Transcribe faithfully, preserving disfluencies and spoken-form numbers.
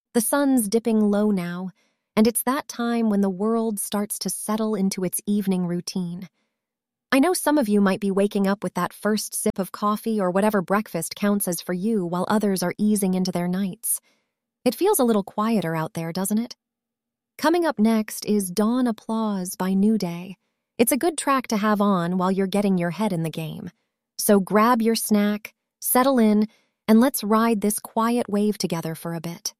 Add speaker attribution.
Speaker 1: The sun's dipping low now, and it's that time when the world starts to settle into its evening routine. I know some of you might be waking up with that first sip of coffee or whatever breakfast counts as for you while others are easing into their nights. It feels a little quieter out there, doesn't it? Coming up next is Dawn Applause by New Day. It's a good track to have on while you're getting your head in the game. So grab your snack, settle in, and let's ride this quiet wave together for a bit.